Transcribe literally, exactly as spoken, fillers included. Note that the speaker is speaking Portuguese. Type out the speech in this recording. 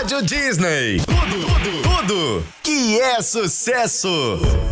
Rádio Disney. Tudo, tudo, tudo que é sucesso.